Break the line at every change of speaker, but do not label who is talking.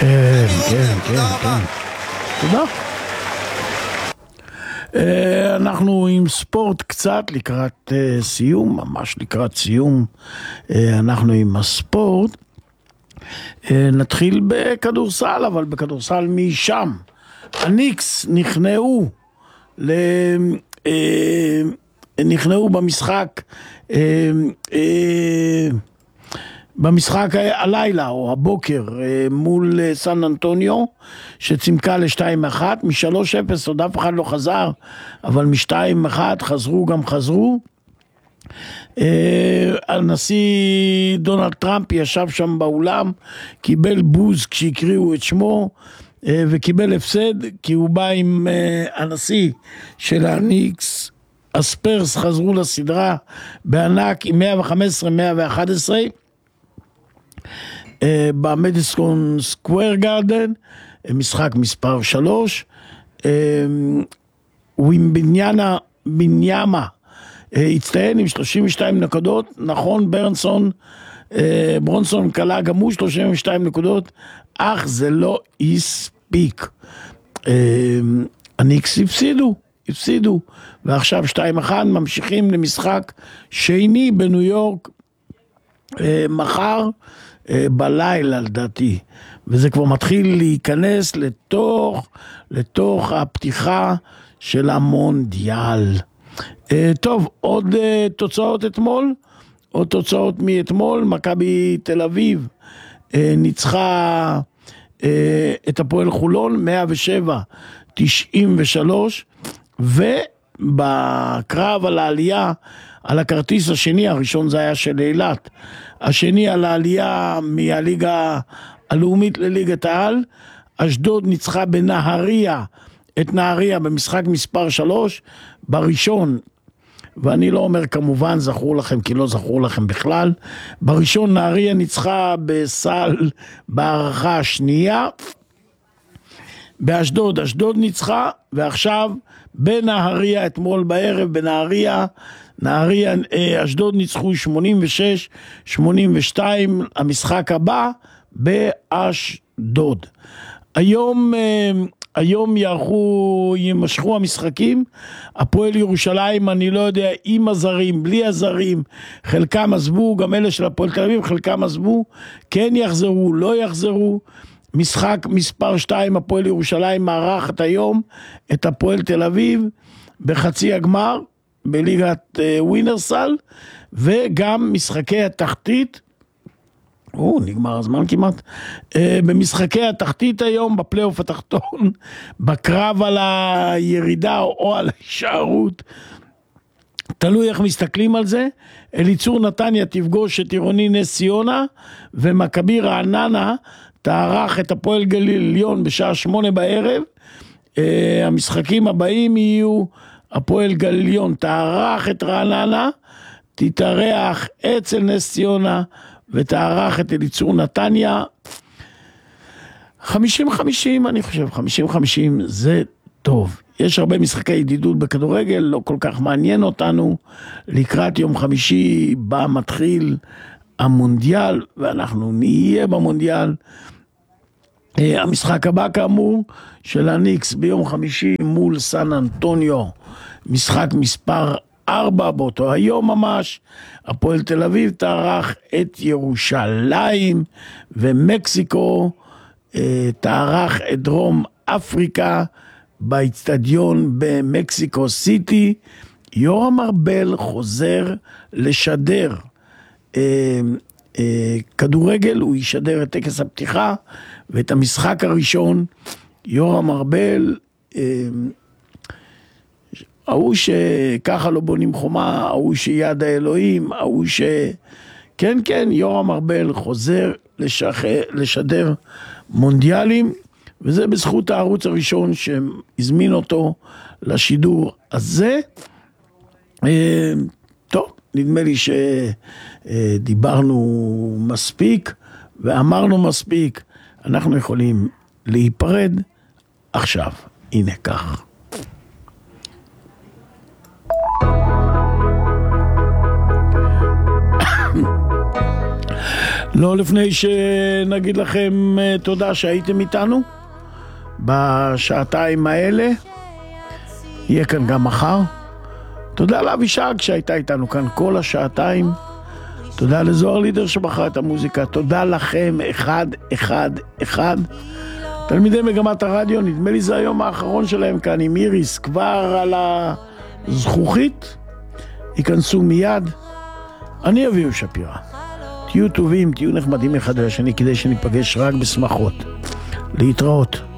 כן, כן, כן, כן. תודה. אנחנו עם ספורט קצת לקראת סיום, ממש לקראת סיום. אנחנו עם הספורט. נתחיל בכדורסל, אבל בכדורסל משם. הניקס נכנעו במשחק הלילה או הבוקר מול סן אנטוניו, שצימקה ל-2-1, מ-3-0 עוד אף אחד לא חזר, אבל מ-2-1 חזרו. הנשיא דונלד טראמפ ישב שם באולם, קיבל בוז כשהקריאו את שמו, וקיבל הפסד, כי הוא בא עם הנשיא של הניקס. הספרס חזרו לסדרה בענק עם 115-111, במדיסון סקוואר גארדן, משחק מספר 3. בניאמה הצטיין עם 32 נקודות, נכון, ברונסון קלה גם הוא 32 נקודות, אך זה לא הספיק. הניקס הפסידו, ועכשיו 2-1 ממשיכים למשחק שני בניו יורק, מחר בלילה לדעתי, וזה כבר מתחיל להיכנס לתוך הפתיחה של המונדיאל. טוב, עוד תוצאות מאתמול. מכבי תל אביב ניצחה את הפועל חולון 107-93, ובקרב על העלייה על הכרטיס השני, הראשון זה היה של אילת, השני על העלייה מהליגה הלאומית לליגת העל, אשדוד ניצחה בנהריה את נהריה במשחק מספר 3, בראשון, ואני לא אומר כמובן זכרו לכם, כי לא זכרו לכם בכלל, בראשון נהריה ניצחה בסל בהערכה השנייה, באשדוד ניצחה, ועכשיו בנהריה אתמול בערב בנהריה, אשדוד ניצחו 86-82, המשחק הבא באשדוד. היום יימשכו המשחקים. הפועל ירושלים, אני לא יודע, עם הזרים, בלי הזרים, חלקם עזבו, גם אלה של הפועל תל אביב, חלקם עזבו, כן יחזרו, לא יחזרו. משחק מספר 2, הפועל ירושלים מארחת היום את הפועל תל אביב בחצי הגמר בליגת ווינרסל, וגם משחקי התחתית, נגמר הזמן כמעט, במשחקי התחתית היום בפלייאוף התחתון, בקרב על הירידה או על ההישארות, תלוי איך מסתכלים על זה. אליצור נתניה תפגוש את עירוני נס ציונה, ומכבי רעננה תערך את הפועל גליל עליון בשעה 8 בערב. המשחקים הבאים יהיו הפועל גליל עליון תערך את רעננה, תתארח אצל נס ציונה, ותערך את אליצור נתניה. 50-50, אני חושב 50-50 זה טוב. יש הרבה משחקי ידידות בכדורגל, לא כל כך מעניין אותנו. לקראת יום חמישי בה מתחיל המונדיאל, ואנחנו נהיה במונדיאל. המשחק הבא כאמור של הניקס ביום חמישי מול סן אנטוניו, משחק מספר 4 באותו היום ממש. הפועל תל אביב תערך את ירושלים, ומקסיקו תערך את דרום אפריקה באצטדיון במקסיקו סיטי. יורם ארבל חוזר לשדר כדורגל, הוא ישדר את טקס הפתיחה ואת המשחק הראשון. יורם ארבל, ההוא שככה לא בונים חומה, ההוא שיד האלוהים, ההוא כן, יורם ארבל חוזר לשדר מונדיאלים, וזה בזכות הערוץ הראשון שהזמין אותו לשידור הזה. טוב, נדמה לי שדיברנו מספיק ואמרנו מספיק, אנחנו יכולים להיפרד עכשיו. הנה כך. לא לפני שנגיד לכם תודה שהייתם איתנו בשעתיים האלה. יהיה כאן גם מחר. תודה לאבישג שהייתה איתנו כאן כל השעתיים. תודה לזוהר לידר שבחר את המוזיקה. תודה לכם אחד. תלמידי מגמת הרדיו, נדמה לי זה היום האחרון שלהם כאן עם איריס כבר על הזכוכית. ייכנסו מיד. אני אביהו שפירא. תהיו טובים, תהיו נחמדים אחד לשני כדי שניפגש רק בשמחות. להתראות.